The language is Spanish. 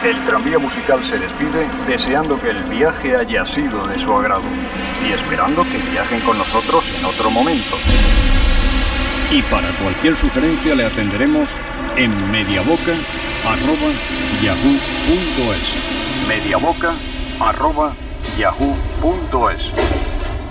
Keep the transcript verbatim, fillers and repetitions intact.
El tranvía musical se despide deseando que el viaje haya sido de su agrado y esperando que viajen con nosotros en otro momento. Y para cualquier sugerencia le atenderemos en mediaboca arroba yahoo punto es. mediaboca arroba yahoo punto es.